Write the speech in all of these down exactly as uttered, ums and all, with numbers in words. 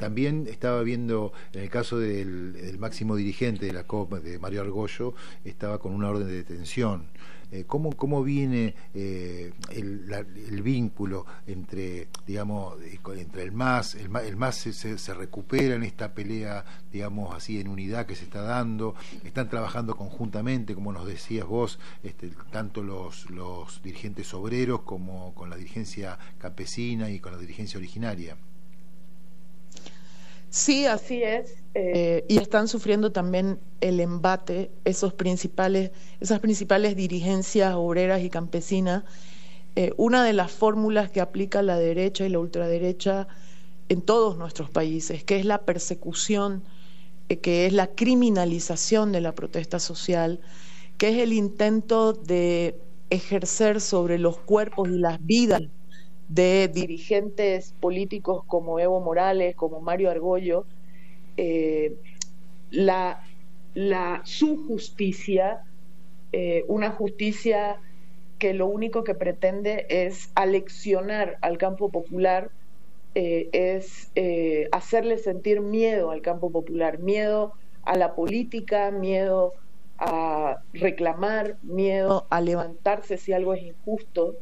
también estaba viendo, en el caso del, del máximo dirigente de la C O P, de Mario Argollo, estaba con una orden de detención. Eh, ¿cómo, ¿Cómo viene eh, el, la, el vínculo entre, digamos, entre el MAS, el MAS, el MAS se, se, se recupera en esta pelea, digamos así, en unidad que se está dando? Están trabajando conjuntamente, como nos decías vos, este, tanto los, los dirigentes obreros como con la dirigencia campesina y con la dirigencia originaria. Sí, así es, eh, y están sufriendo también el embate esos principales, esas principales dirigencias obreras y campesinas. Eh, una de las fórmulas que aplica la derecha y la ultraderecha en todos nuestros países, que es la persecución, eh, que es la criminalización de la protesta social, que es el intento de ejercer sobre los cuerpos y las vidas de dirigentes políticos como Evo Morales, como Mario Argollo, eh, la, la, su justicia, eh, una justicia que lo único que pretende es aleccionar al campo popular, eh, es eh, hacerle sentir miedo al campo popular, miedo a la política, miedo a reclamar, miedo a levantarse si algo es injusto.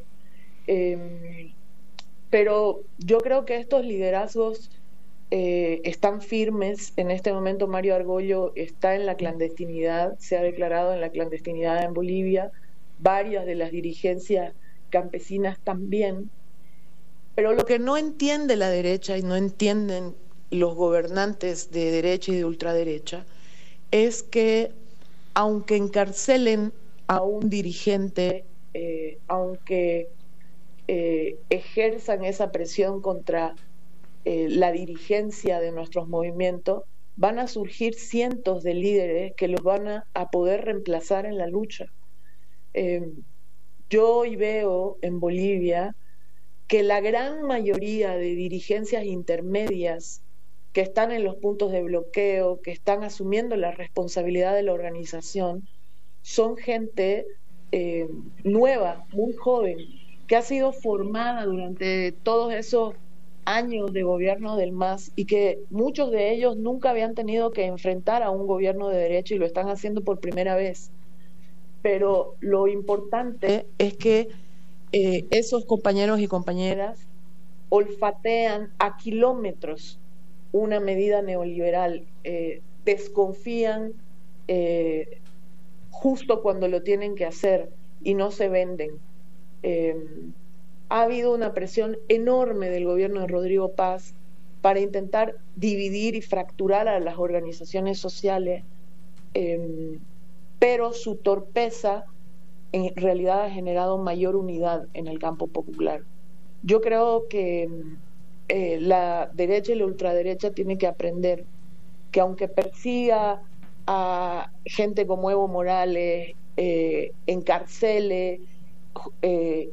Eh, Pero yo creo que estos liderazgos eh, están firmes. En este momento Mario Argollo está en la clandestinidad, se ha declarado en la clandestinidad en Bolivia, varias de las dirigencias campesinas también. Pero lo que no entiende la derecha y no entienden los gobernantes de derecha y de ultraderecha es que aunque encarcelen a un dirigente, eh, aunque Eh, ejerzan esa presión contra eh, la dirigencia de nuestros movimientos, van a surgir cientos de líderes que los van a, a poder reemplazar en la lucha. Eh, yo hoy veo en Bolivia que la gran mayoría de dirigencias intermedias que están en los puntos de bloqueo, que están asumiendo la responsabilidad de la organización, son gente eh, nueva, muy joven, que ha sido formada durante todos esos años de gobierno del MAS y que muchos de ellos nunca habían tenido que enfrentar a un gobierno de derecha y lo están haciendo por primera vez. Pero lo importante es que eh, esos compañeros y compañeras olfatean a kilómetros una medida neoliberal, eh, desconfían eh, justo cuando lo tienen que hacer y no se venden. Eh, ha habido una presión enorme del gobierno de Rodrigo Paz para intentar dividir y fracturar a las organizaciones sociales, eh, pero su torpeza en realidad ha generado mayor unidad en el campo popular. Yo creo que eh, la derecha y la ultraderecha tienen que aprender que aunque persiga a gente como Evo Morales, eh, encarcele, Eh,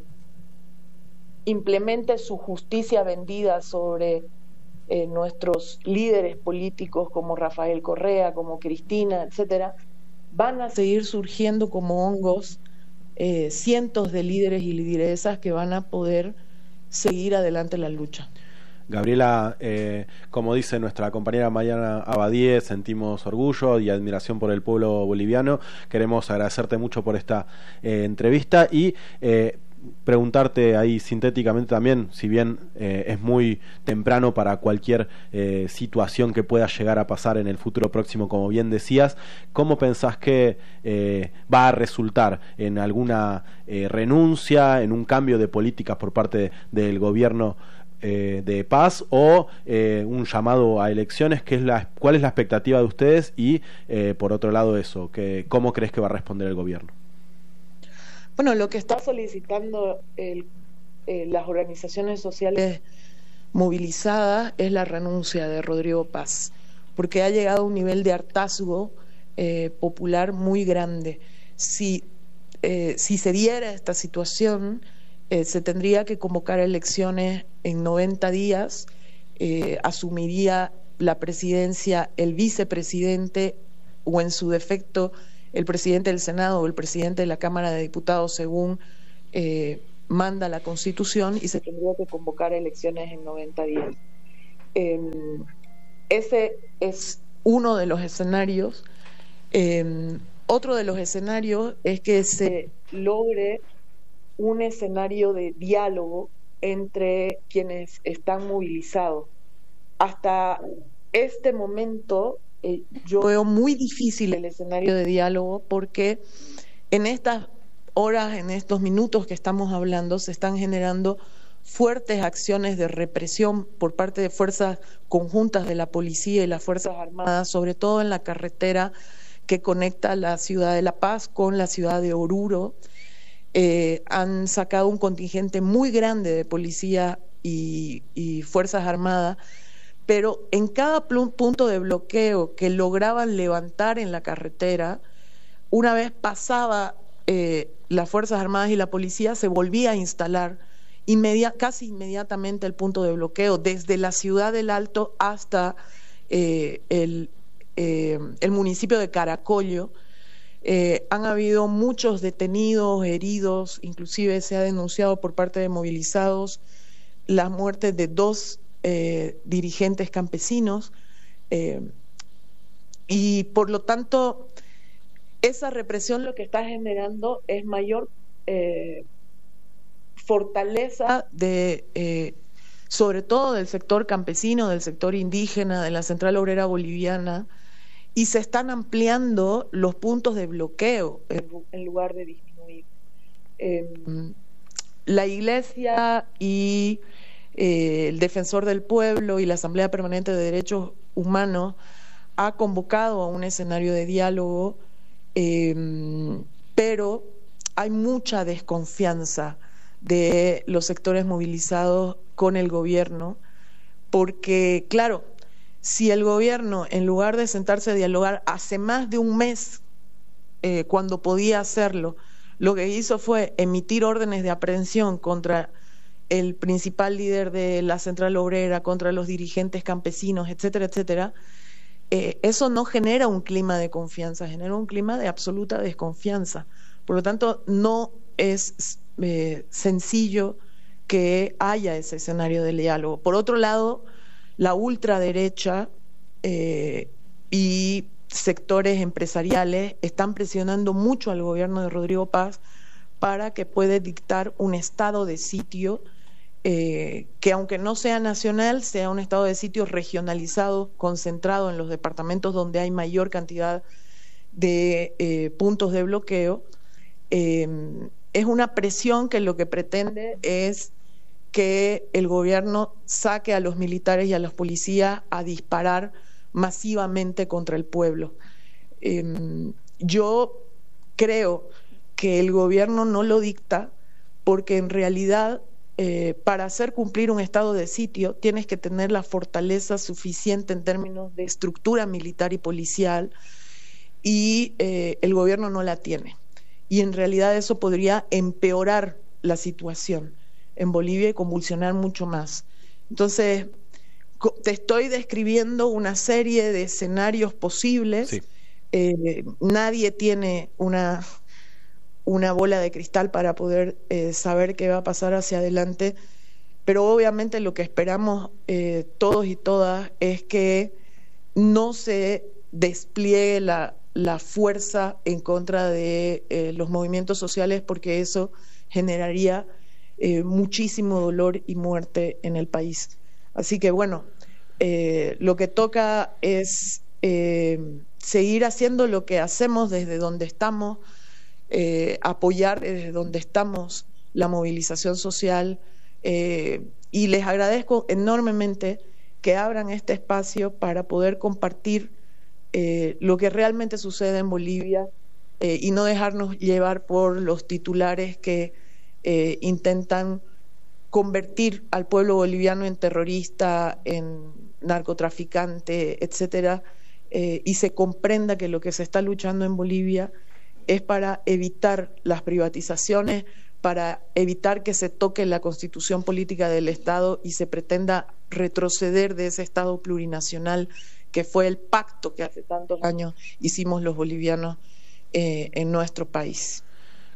implemente su justicia vendida sobre eh, nuestros líderes políticos como Rafael Correa, como Cristina, etcétera, van a seguir surgiendo como hongos eh, cientos de líderes y lideresas que van a poder seguir adelante la lucha. Gabriela, eh, como dice nuestra compañera Mariana Abadie, sentimos orgullo y admiración por el pueblo boliviano. Queremos agradecerte mucho por esta eh, entrevista y eh, preguntarte ahí sintéticamente también, si bien eh, es muy temprano para cualquier eh, situación que pueda llegar a pasar en el futuro próximo, como bien decías, ¿cómo pensás que eh, va a resultar en alguna eh, renuncia, en un cambio de políticas por parte de, del gobierno Eh, de Paz o eh, un llamado a elecciones? ¿Qué es la, ¿Cuál es la expectativa de ustedes? Y eh, por otro lado eso, que, ¿cómo crees que va a responder el gobierno? Bueno, lo que está solicitando el, eh, las organizaciones sociales movilizadas es la renuncia de Rodrigo Paz, porque ha llegado a un nivel de hartazgo eh, popular muy grande. Si, eh, si se diera esta situación, Eh, se tendría que convocar elecciones en noventa días, eh, asumiría la presidencia el vicepresidente o en su defecto el presidente del Senado o el presidente de la Cámara de Diputados según eh, manda la Constitución, y se tendría que convocar elecciones en noventa días. Eh, ese es uno de los escenarios. Eh, otro de los escenarios es que se logre un escenario de diálogo entre quienes están movilizados. Hasta este momento eh, yo veo muy difícil el escenario de diálogo, porque en estas horas, en estos minutos que estamos hablando, se están generando fuertes acciones de represión por parte de fuerzas conjuntas de la policía y las Fuerzas Armadas, sobre todo en la carretera que conecta la ciudad de La Paz con la ciudad de Oruro. Eh, han sacado un contingente muy grande de policía y, y Fuerzas Armadas, pero en cada punto de bloqueo que lograban levantar en la carretera, una vez pasaba eh, las Fuerzas Armadas y la policía, se volvía a instalar inmedia, casi inmediatamente el punto de bloqueo, desde la ciudad del Alto hasta eh, el, eh, el municipio de Caracollo. Eh, han habido muchos detenidos, heridos, inclusive se ha denunciado por parte de movilizados las muertes de dos eh, dirigentes campesinos, eh, y por lo tanto esa represión lo que está generando es mayor eh, fortaleza de eh, sobre todo del sector campesino, del sector indígena, de la Central Obrera Boliviana, y se están ampliando los puntos de bloqueo en, en lugar de disminuir. Eh, la Iglesia y eh, el Defensor del Pueblo y la Asamblea Permanente de Derechos Humanos ha convocado a un escenario de diálogo, eh, pero hay mucha desconfianza de los sectores movilizados con el gobierno, porque, claro, si el gobierno, en lugar de sentarse a dialogar hace más de un mes, eh, cuando podía hacerlo, lo que hizo fue emitir órdenes de aprehensión contra el principal líder de la Central Obrera, contra los dirigentes campesinos, etcétera, etcétera, eh, eso no genera un clima de confianza, genera un clima de absoluta desconfianza. Por lo tanto, no es eh, sencillo que haya ese escenario de diálogo. Por otro lado, la ultraderecha eh, y sectores empresariales están presionando mucho al gobierno de Rodrigo Paz para que pueda dictar un estado de sitio eh, que, aunque no sea nacional, sea un estado de sitio regionalizado, concentrado en los departamentos donde hay mayor cantidad de eh, puntos de bloqueo. Eh, es una presión que lo que pretende es que el gobierno saque a los militares y a los policías a disparar masivamente contra el pueblo. Eh, yo creo que el gobierno no lo dicta porque en realidad eh, para hacer cumplir un estado de sitio tienes que tener la fortaleza suficiente en términos de estructura militar y policial, y eh, el gobierno no la tiene. Y en realidad eso podría empeorar la situación en Bolivia y convulsionar mucho más. Entonces, te estoy describiendo una serie de escenarios posibles. Sí. Eh, nadie tiene una, una bola de cristal para poder eh, saber qué va a pasar hacia adelante, pero obviamente lo que esperamos eh, todos y todas es que no se despliegue la, la fuerza en contra de eh, los movimientos sociales, porque eso generaría Eh, muchísimo dolor y muerte en el país. Así que bueno, eh, lo que toca es eh, seguir haciendo lo que hacemos desde donde estamos, eh, apoyar desde donde estamos la movilización social, eh, y les agradezco enormemente que abran este espacio para poder compartir eh, lo que realmente sucede en Bolivia eh, y no dejarnos llevar por los titulares que Eh, intentan convertir al pueblo boliviano en terrorista, en narcotraficante, etcétera, eh, y se comprenda que lo que se está luchando en Bolivia es para evitar las privatizaciones, para evitar que se toque la constitución política del Estado y se pretenda retroceder de ese Estado plurinacional que fue el pacto que hace tantos años hicimos los bolivianos eh, en nuestro país.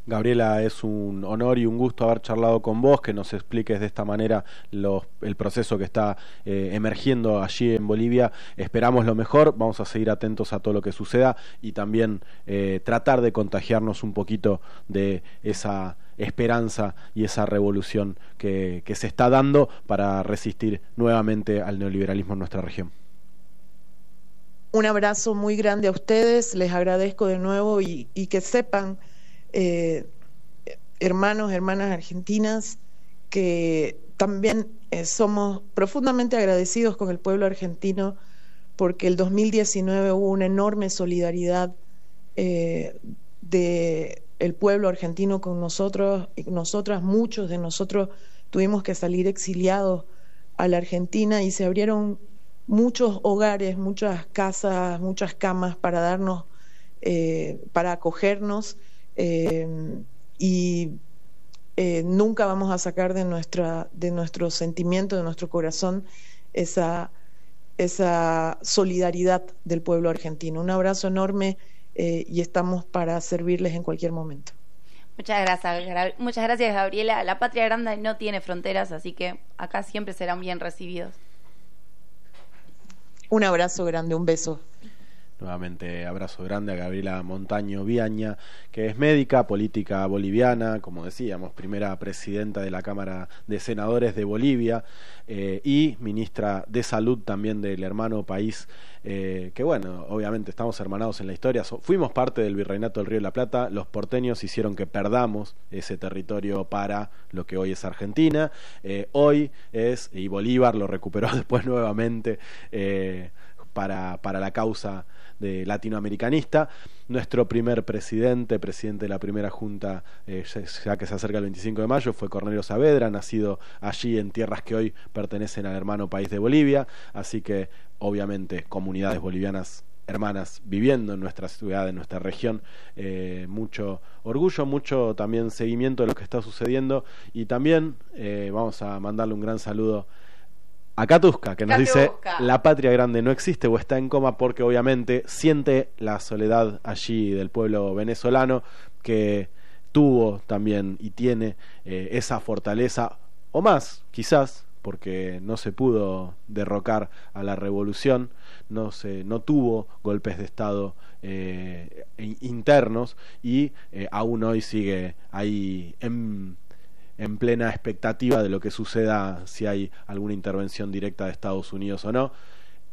Gabriela, es un honor y un gusto haber charlado con vos, que nos expliques de esta manera los, el proceso que está eh, emergiendo allí en Bolivia. Esperamos lo mejor, vamos a seguir atentos a todo lo que suceda y también eh, tratar de contagiarnos un poquito de esa esperanza y esa revolución que, que se está dando para resistir nuevamente al neoliberalismo en nuestra región. Un abrazo muy grande a ustedes, les agradezco de nuevo y, y que sepan, eh, hermanos, hermanas argentinas, que también eh, somos profundamente agradecidos con el pueblo argentino porque el dos mil diecinueve hubo una enorme solidaridad eh, de el pueblo argentino con nosotros y nosotras, muchos de nosotros tuvimos que salir exiliados a la Argentina y se abrieron muchos hogares, muchas casas, muchas camas para darnos, eh, para acogernos eh, y eh, nunca vamos a sacar de nuestra, de nuestro sentimiento, de nuestro corazón esa, esa solidaridad del pueblo argentino. Un abrazo enorme. Eh, y estamos para servirles en cualquier momento. Muchas gracias, muchas gracias Gabriela. La patria grande no tiene fronteras, así que acá siempre serán bien recibidos. Un abrazo grande, un beso. Nuevamente abrazo grande a Gabriela Montaño Viaña, que es médica, política boliviana, como decíamos, primera presidenta de la Cámara de Senadores de Bolivia eh, y ministra de Salud también del hermano país, eh, que bueno, obviamente estamos hermanados en la historia, so, fuimos parte del Virreinato del Río de la Plata, los porteños hicieron que perdamos ese territorio para lo que hoy es Argentina, eh, hoy es, y Bolívar lo recuperó después nuevamente eh, para, para la causa de latinoamericanista. Nuestro primer presidente, presidente de la primera junta, eh, ya que se acerca el veinticinco de mayo, fue Cornelio Saavedra, nacido allí en tierras que hoy pertenecen al hermano país de Bolivia, así que obviamente comunidades bolivianas hermanas viviendo en nuestra ciudad, en nuestra región, eh, mucho orgullo, mucho también seguimiento de lo que está sucediendo y también eh, vamos a mandarle un gran saludo a Katusca, que nos Katusca. dice la patria grande no existe o está en coma porque obviamente siente la soledad allí del pueblo venezolano que tuvo también y tiene eh, esa fortaleza o más quizás porque no se pudo derrocar a la revolución, no se no tuvo golpes de estado eh, internos y eh, aún hoy sigue ahí en en plena expectativa de lo que suceda si hay alguna intervención directa de Estados Unidos o no.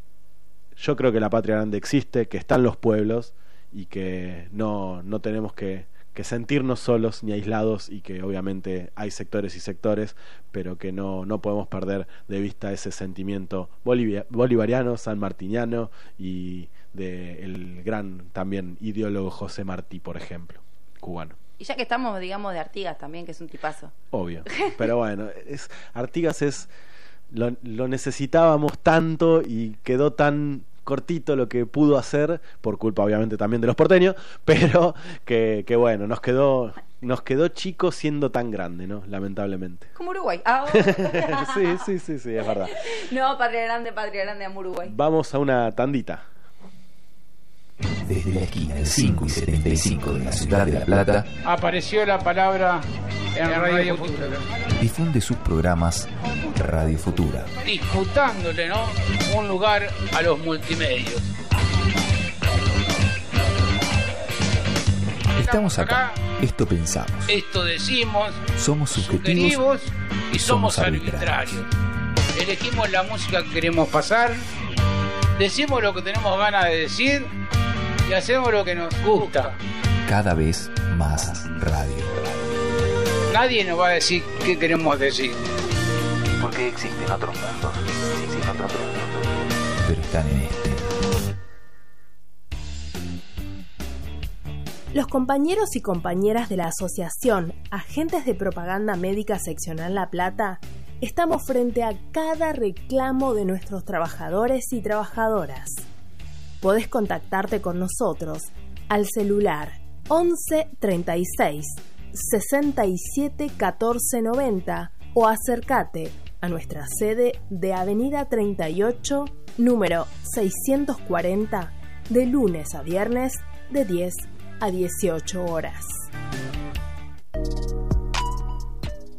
Yo creo que la patria grande existe, que están los pueblos y que no, no tenemos que, que sentirnos solos ni aislados y que obviamente hay sectores y sectores, pero que no, no podemos perder de vista ese sentimiento bolivia, bolivariano, sanmartiniano y del gran también ideólogo José Martí, por ejemplo, cubano. Y ya que estamos, digamos, de Artigas también, que es un tipazo. Obvio, pero bueno, es, Artigas es lo, lo necesitábamos tanto y quedó tan cortito lo que pudo hacer, por culpa obviamente también de los porteños, pero que, que bueno, nos quedó nos quedó chico siendo tan grande, ¿no? Lamentablemente. Como Uruguay. Ah, sí, sí, sí, sí, es verdad. No, patria grande, patria grande, amo Uruguay. Vamos a una tandita. Desde la esquina del cinco y setenta y cinco de la ciudad de La Plata apareció la palabra en Radio Futura. Difunde sus programas Radio Futura, Disputándole, ¿no?, un lugar a los multimedios. Estamos acá, esto pensamos, Esto decimos, somos subjetivos y somos arbitrarios. Elegimos la música que queremos pasar, decimos lo que tenemos ganas de decir y hacemos lo que nos gusta. Cada vez más radio. Nadie nos va a decir qué queremos decir. Porque existen otros mundos, existen otros mundos, pero están en este. Los compañeros y compañeras de la Asociación Agentes de Propaganda Médica Seccional La Plata estamos frente a cada reclamo de nuestros trabajadores y trabajadoras. Podés contactarte con nosotros al celular once treinta y seis sesenta y siete catorce noventa o acércate a nuestra sede de Avenida treinta y ocho, número seiscientos cuarenta, de lunes a viernes de diez a dieciocho horas.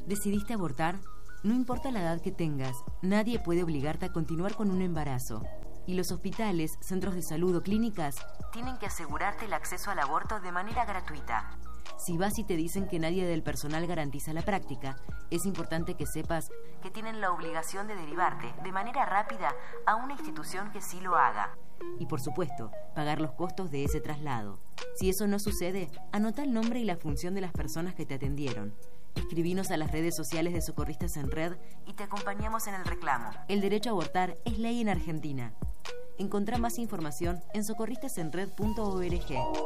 ¿Decidiste abortar? No importa la edad que tengas, nadie puede obligarte a continuar con un embarazo. Y los hospitales, centros de salud o clínicas tienen que asegurarte el acceso al aborto de manera gratuita. Si vas y te dicen que nadie del personal garantiza la práctica, es importante que sepas que tienen la obligación de derivarte de manera rápida a una institución que sí lo haga. Y por supuesto, pagar los costos de ese traslado. Si eso no sucede, anota el nombre y la función de las personas que te atendieron. Escribinos a las redes sociales de Socorristas en Red y te acompañamos en el reclamo. El derecho a abortar es ley en Argentina. Encontrá más información en socorristas en red punto org.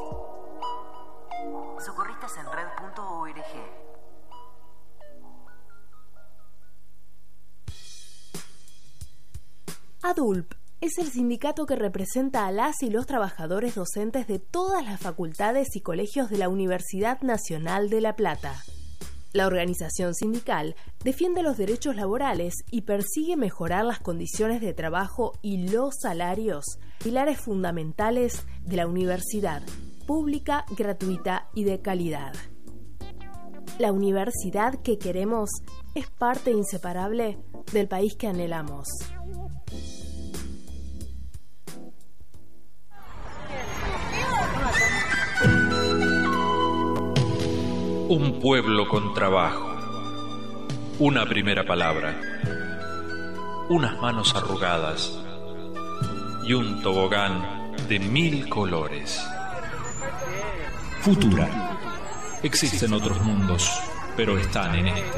socorristas en red punto org. ADULP es el sindicato que representa a las y los trabajadores docentes de todas las facultades y colegios de la Universidad Nacional de La Plata. La organización sindical defiende los derechos laborales y persigue mejorar las condiciones de trabajo y los salarios, pilares fundamentales de la universidad, pública, gratuita y de calidad. La universidad que queremos es parte inseparable del país que anhelamos. Un pueblo con trabajo, una primera palabra, unas manos arrugadas y un tobogán de mil colores. Futura. Existen otros mundos, pero están en este.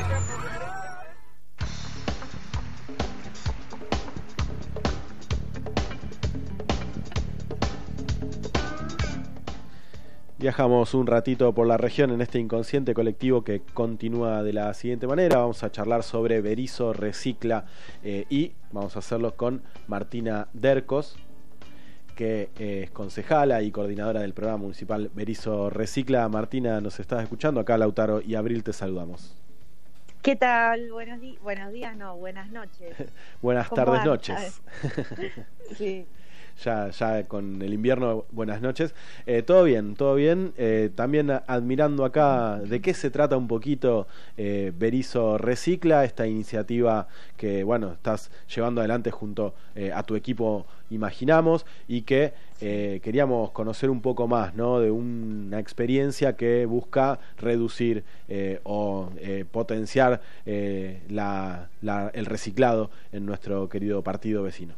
Viajamos un ratito por la región en este inconsciente colectivo que continúa de la siguiente manera. Vamos a charlar sobre Berisso Recicla eh, y vamos a hacerlo con Martina Dercos, que eh, es concejala y coordinadora del programa municipal Berisso Recicla. Martina, ¿nos estás escuchando? Acá Lautaro y Abril te saludamos. ¿Qué tal? Buenos, di- buenos días, no, buenas noches. Buenas tardes, andas? Noches. Sí. Ya, ya con el invierno, buenas noches. Eh, todo bien, todo bien. Eh, también admirando acá de qué se trata un poquito eh, Berisso Recicla, esta iniciativa que, bueno, estás llevando adelante junto eh, a tu equipo, imaginamos, y que eh, queríamos conocer un poco más, ¿no? De una experiencia que busca reducir eh, o eh, potenciar eh, la, la, el reciclado en nuestro querido partido vecino.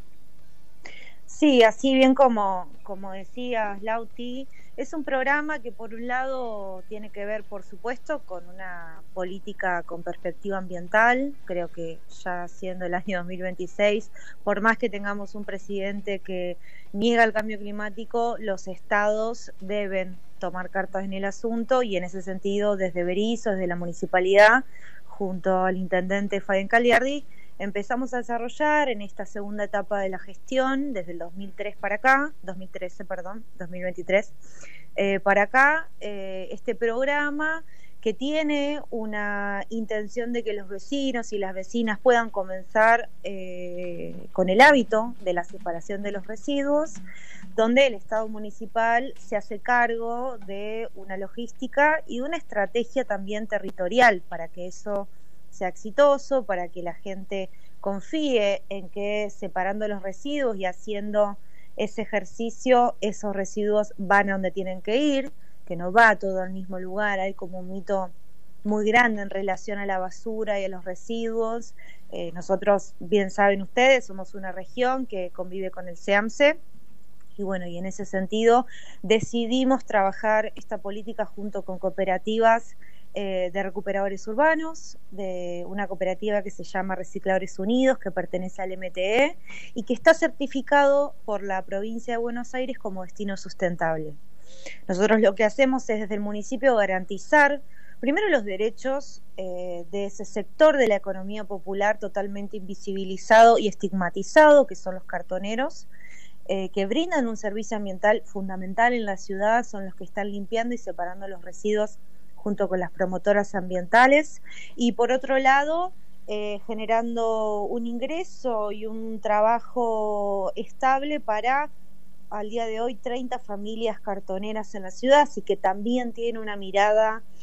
Sí, así bien como, como decías, Lauti, es un programa que por un lado tiene que ver, por supuesto, con una política con perspectiva ambiental. Creo que ya siendo el año dos mil veintiséis, por más que tengamos un presidente que niega el cambio climático, los estados deben tomar cartas en el asunto, y en ese sentido, desde Berisso, desde la municipalidad, junto al intendente Fabián Cagliardi, empezamos a desarrollar en esta segunda etapa de la gestión, desde el dos mil tres para acá, dos mil trece, perdón, dos mil veintitrés, eh, para acá, eh, este programa que tiene una intención de que los vecinos y las vecinas puedan comenzar eh, con el hábito de la separación de los residuos, donde el Estado municipal se hace cargo de una logística y una estrategia también territorial para que eso sea exitoso, para que la gente confíe en que separando los residuos y haciendo ese ejercicio, esos residuos van a donde tienen que ir, que no va todo al mismo lugar. Hay como un mito muy grande en relación a la basura y a los residuos. Eh, nosotros, bien saben ustedes, somos una región que convive con el SEAMSE, y bueno, y en ese sentido decidimos trabajar esta política junto con cooperativas eh, de recuperadores urbanos, de una cooperativa que se llama Recicladores Unidos, que pertenece al M T E y que está certificado por la provincia de Buenos Aires como destino sustentable. Nosotros lo que hacemos es desde el municipio garantizar primero los derechos eh, de ese sector de la economía popular totalmente invisibilizado y estigmatizado, que son los cartoneros, eh, que brindan un servicio ambiental fundamental en la ciudad, son los que están limpiando y separando los residuos junto con las promotoras ambientales, y por otro lado eh, generando un ingreso y un trabajo estable para al día de hoy treinta familias cartoneras en la ciudad, así que también tiene una mirada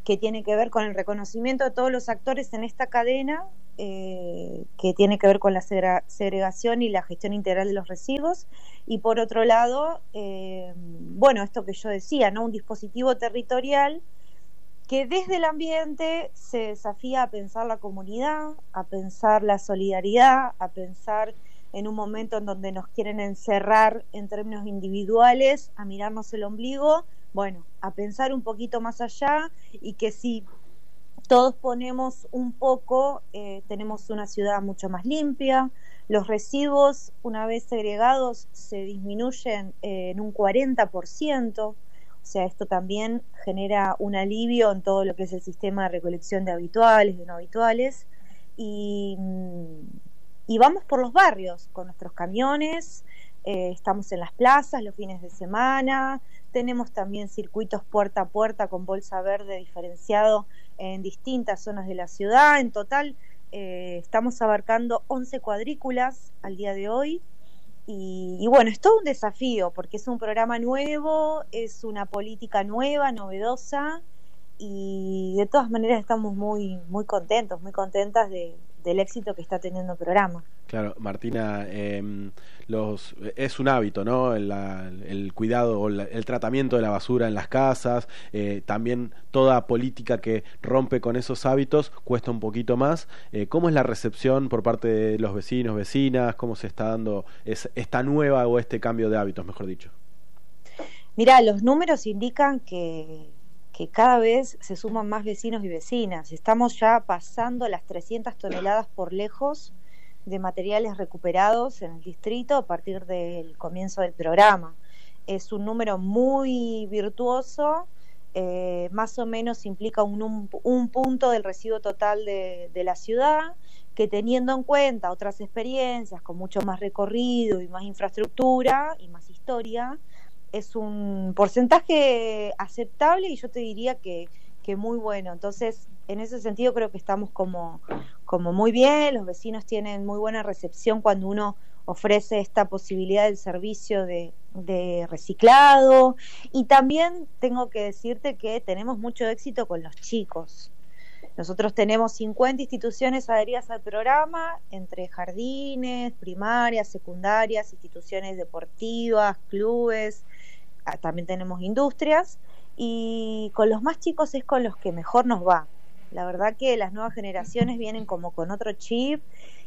que tiene que ver con el reconocimiento de todos los actores en esta cadena, eh, que tiene que ver con la segregación y la gestión integral de los residuos, y por otro lado, eh, bueno, esto que yo decía, ¿no? Un dispositivo territorial que desde el ambiente se desafía a pensar la comunidad, a pensar la solidaridad, a pensar en un momento en donde nos quieren encerrar en términos individuales, a mirarnos el ombligo, bueno, a pensar un poquito más allá, y que si todos ponemos un poco, eh, tenemos una ciudad mucho más limpia. Los residuos, una vez segregados, se disminuyen eh, en un cuarenta por ciento, o sea, esto también genera un alivio en todo lo que es el sistema de recolección de habituales, de no habituales, y, y vamos por los barrios con nuestros camiones, eh, estamos en las plazas los fines de semana, tenemos también circuitos puerta a puerta con bolsa verde diferenciado en distintas zonas de la ciudad. En total eh, estamos abarcando once cuadrículas al día de hoy, y, y bueno, es todo un desafío porque es un programa nuevo, es una política nueva, novedosa, y de todas maneras estamos muy muy contentos, muy contentas de, del éxito que está teniendo el programa. Claro, Martina, eh, los, es un hábito, ¿no? El, la, el cuidado o la, el tratamiento de la basura en las casas, eh, también toda política que rompe con esos hábitos cuesta un poquito más. Eh, ¿Cómo es la recepción por parte de los vecinos, vecinas? ¿Cómo se está dando es, esta nueva o este cambio de hábitos, mejor dicho? Mirá, los números indican que, que cada vez se suman más vecinos y vecinas. Estamos ya pasando las trescientas toneladas por lejos de materiales recuperados en el distrito a partir del comienzo del programa. Es un número muy virtuoso, eh, más o menos implica un, un, un punto del residuo total de, de la ciudad, que teniendo en cuenta otras experiencias con mucho más recorrido y más infraestructura y más historia, es un porcentaje aceptable, y yo te diría que, que muy bueno. Entonces, en ese sentido creo que estamos como, como muy bien, los vecinos tienen muy buena recepción cuando uno ofrece esta posibilidad del servicio de, de reciclado, y también tengo que decirte que tenemos mucho éxito con los chicos. Nosotros tenemos cincuenta instituciones adheridas al programa, entre jardines, primarias, secundarias, instituciones deportivas, clubes, también tenemos industrias, y con los más chicos es con los que mejor nos va. La verdad que las nuevas generaciones vienen como con otro chip,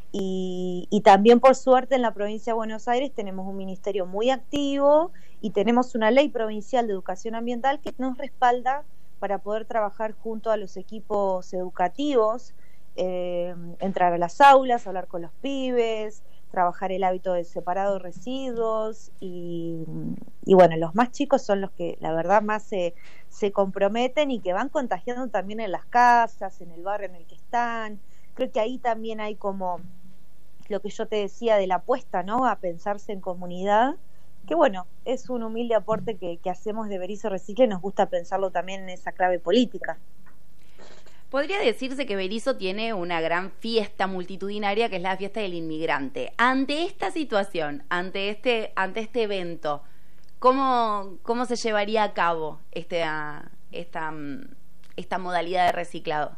y, y también por suerte en la provincia de Buenos Aires tenemos un ministerio muy activo y tenemos una ley provincial de educación ambiental que nos respalda para poder trabajar junto a los equipos educativos, eh, entrar a las aulas, hablar con los pibes, trabajar el hábito de separado de residuos, y, y bueno, los más chicos son los que la verdad más se, se comprometen y que van contagiando también en las casas, en el barrio en el que están. Creo que ahí también hay como lo que yo te decía de la apuesta, ¿no? A pensarse en comunidad, que bueno, es un humilde aporte que, que hacemos de Berisso Recicle, y nos gusta pensarlo también en esa clave política. Podría decirse que Berisso tiene una gran fiesta multitudinaria, que es la fiesta del inmigrante. Ante esta situación, ante este, ante este evento, ¿cómo, cómo se llevaría a cabo esta, esta, esta modalidad de reciclado?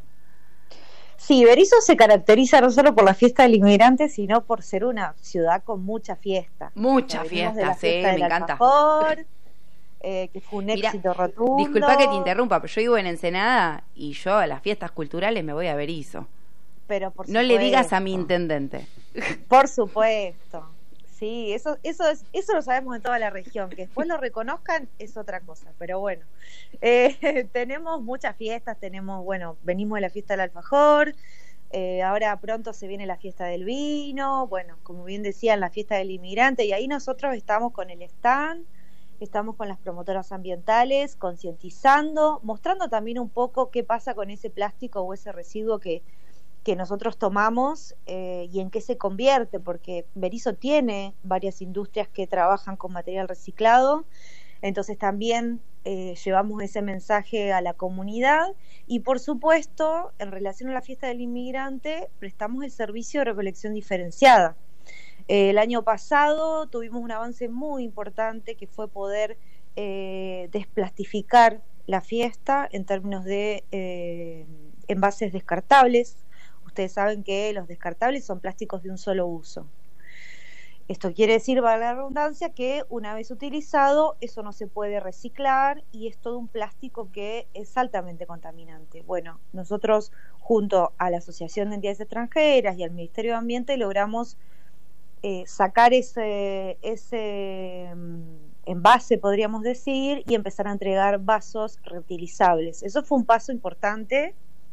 Sí, Berisso se caracteriza no solo por la fiesta del inmigrante, sino por ser una ciudad con mucha fiesta. Mucha fiesta, sí, me encanta. Alfajor, eh, que fue un Mirá, éxito rotundo. Disculpa que te interrumpa, pero yo vivo en Ensenada y yo a las fiestas culturales me voy a Berisso. Pero por no supuesto. le digas a mi intendente. Por supuesto. Sí, eso, eso, es, eso lo sabemos en toda la región. Que después lo reconozcan es otra cosa, pero bueno. Eh, tenemos muchas fiestas, tenemos, bueno, venimos de la fiesta del alfajor, eh, ahora pronto se viene la fiesta del vino, bueno, como bien decían, la fiesta del inmigrante, y ahí nosotros estamos con el stand, estamos con las promotoras ambientales, concientizando, mostrando también un poco qué pasa con ese plástico o ese residuo que que nosotros tomamos eh, y en qué se convierte, porque Berisso tiene varias industrias que trabajan con material reciclado, entonces también eh, llevamos ese mensaje a la comunidad, y por supuesto, en relación a la fiesta del inmigrante, prestamos el servicio de recolección diferenciada. Eh, el año pasado tuvimos un avance muy importante, que fue poder eh, desplastificar la fiesta en términos de eh, envases descartables. Ustedes saben que los descartables son plásticos de un solo uso. Esto quiere decir, valga la redundancia, que una vez utilizado eso no se puede reciclar y es todo un plástico que es altamente contaminante. Bueno, nosotros junto a la Asociación de Entidades Extranjeras y al Ministerio de Ambiente logramos eh, sacar ese, ese envase, podríamos decir, y empezar a entregar vasos reutilizables. Eso fue un paso importante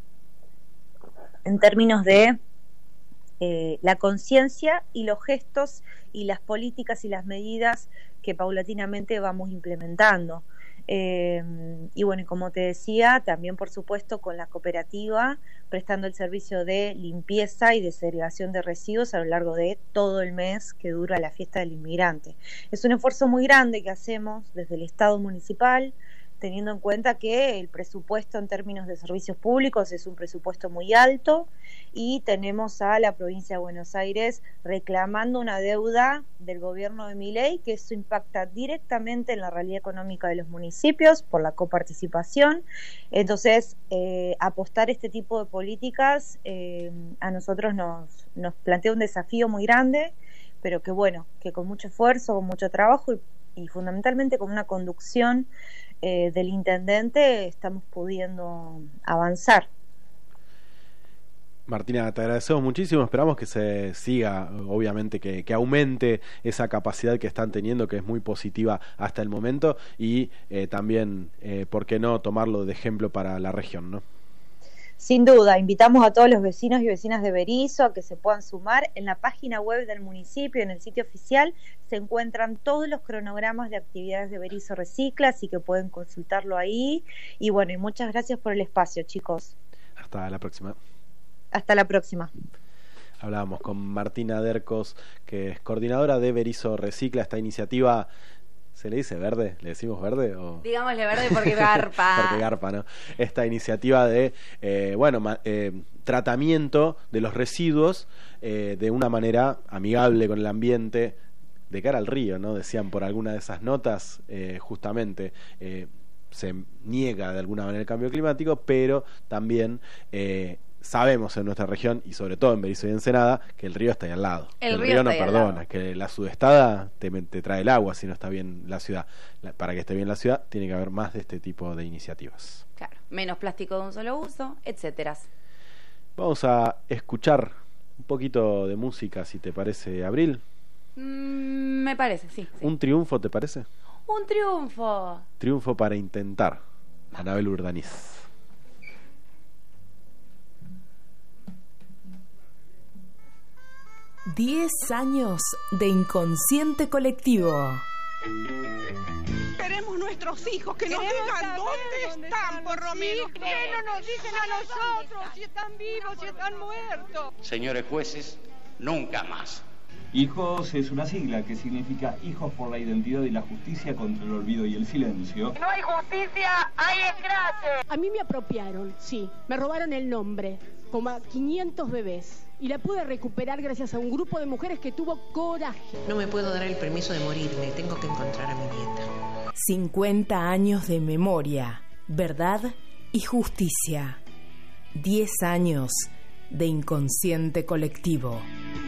en términos de Eh, la conciencia y los gestos y las políticas y las medidas que paulatinamente vamos implementando. Eh, y bueno, como te decía, también por supuesto con la cooperativa, prestando el servicio de limpieza y de segregación de residuos a lo largo de todo el mes que dura la fiesta del inmigrante. Es un esfuerzo muy grande que hacemos desde el Estado municipal, teniendo en cuenta que el presupuesto en términos de servicios públicos es un presupuesto muy alto y tenemos a la provincia de Buenos Aires reclamando una deuda del gobierno de Milei, que eso impacta directamente en la realidad económica de los municipios por la coparticipación. Entonces, eh, apostar este tipo de políticas eh, a nosotros nos, nos plantea un desafío muy grande, pero que bueno, que con mucho esfuerzo, con mucho trabajo y, y fundamentalmente con una conducción Eh, del intendente estamos pudiendo avanzar. Martina, te agradecemos muchísimo, esperamos que se siga, obviamente que, que aumente esa capacidad que están teniendo, que es muy positiva hasta el momento, y eh, también, eh, ¿por qué no tomarlo de ejemplo para la región, ¿no? Sin duda, invitamos a todos los vecinos y vecinas de Berisso a que se puedan sumar. En la página web del municipio, en el sitio oficial, se encuentran todos los cronogramas de actividades de Berisso Recicla, así que pueden consultarlo ahí. Y bueno, y muchas gracias por el espacio, chicos. Hasta la próxima. Hasta la próxima. Hablábamos con Martina Dercos, que es coordinadora de Berisso Recicla, esta iniciativa. ¿Se le dice verde? ¿Le decimos verde? O... Digámosle verde porque garpa. Porque garpa, ¿no? Esta iniciativa de, eh, bueno, ma- eh, tratamiento de los residuos eh, de una manera amigable con el ambiente, de cara al río, ¿no? Decían por alguna de esas notas, eh, justamente, eh, se niega de alguna manera el cambio climático, pero también... Eh, sabemos en nuestra región, y sobre todo en Berisso y Ensenada, que el río está ahí al lado. El, el río, río no está perdona, que la sudestada te, te trae el agua si no está bien la ciudad. La, para que esté bien la ciudad, tiene que haber más de este tipo de iniciativas. Claro, menos plástico de un solo uso, etcétera. Vamos a escuchar un poquito de música, si te parece, Abril. Mm, me parece, sí, sí. ¿Un triunfo, te parece? Un triunfo. Triunfo para intentar. Anabel Urdaniz. Diez años de inconsciente colectivo. Queremos nuestros hijos, que nos digan dónde están, por lo menos. ¿Por qué no nos dicen a nosotros si están vivos, si están muertos? Señores jueces, nunca más. Hijos es una sigla que significa Hijos por la Identidad y la Justicia contra el Olvido y el Silencio. No hay justicia, hay escrache. A mí me apropiaron, sí, me robaron el nombre, como a quinientos bebés. Y la pude recuperar gracias a un grupo de mujeres que tuvo coraje. No me puedo dar el permiso de morirme, tengo que encontrar a mi nieta. cincuenta años de memoria, verdad y justicia. diez años de inconsciente colectivo.